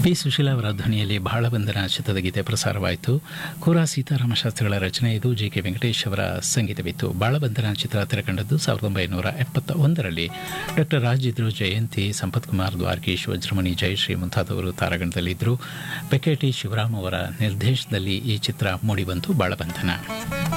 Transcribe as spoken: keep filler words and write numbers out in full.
P Sushila ಅವರ ಧ್ವನಿಯಲ್ಲಿ ಬಾಳಬಂಧನ ಚಿತ್ರದ ಗೀತೆ ಪ್ರಸಾರವಾಯಿತು. ಕೋರಾ ಸೀತಾರಾಮ ಶಾಸ್ತ್ರಿಗಳ ರಚನೆ ಇದು. ಜಿ ಕೆ ವೆಂಕಟೇಶ್ ಅವರ ಸಂಗೀತವಿತ್ತು. ಬಾಳಬಂಧನ ಚಿತ್ರ ತೆರೆಕಂಡದ್ದು ಸಾವಿರದ ಒಂಬೈನೂರ ಎಪ್ಪತ್ತ ಒಂದರಲ್ಲಿ. ಡಾಕ್ಟರ್ ರಾಜಿದ್ರು, ಜಯಂತಿ, ಸಂಪತ್ ಕುಮಾರ್, ದ್ವಾರಕೀಶ್, ವಜ್ರಮಣಿ, ಜಯಶ್ರೀ ಮುಂತಾದವರು ತಾರಾಗಣದಲ್ಲಿದ್ದರು. ಪೆಕೆಟಿ ಶಿವರಾಮ್ ಅವರ ನಿರ್ದೇಶನದಲ್ಲಿ ಈ ಚಿತ್ರ ಮೂಡಿಬಂತು. ಬಾಳಬಂಧನ